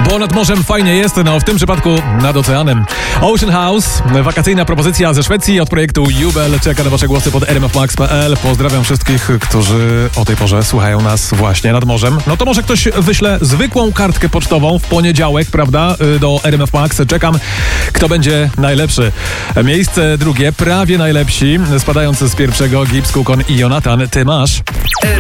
Bo nad morzem fajnie jest, no w tym przypadku nad oceanem. Ocean House, wakacyjna propozycja ze Szwecji od projektu Jubel. Czeka na wasze głosy pod rmfmax.pl. Pozdrawiam wszystkich, którzy o tej porze słuchają nas właśnie nad morzem. No to może ktoś wyśle zwykłą kartkę pocztową w poniedziałek, prawda, do RMF Max. Czekam, kto będzie najlepszy. Miejsce drugie, prawie najlepsi, spadający z pierwszego Gibbs, Kukon i Jonathan. Ty masz...